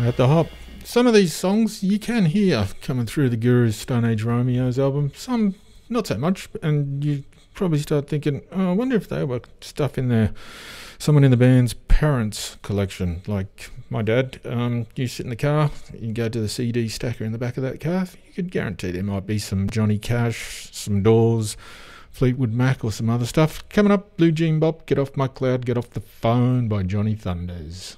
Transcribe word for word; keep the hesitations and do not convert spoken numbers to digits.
at the hop. Some of these songs you can hear coming through the Guru's Stone Age Romeos album. Some not so much, and you probably start thinking, oh, I wonder if they were stuff in there. Someone in the band's parents' collection, like my dad. Um, you sit in the car, you go to the C D stacker in the back of that car, you could guarantee there might be some Johnny Cash, some Doors, Fleetwood Mac or some other stuff. Coming up, Blue Jean Bop, Get Off My Cloud, Get Off the Phone by Johnny Thunders.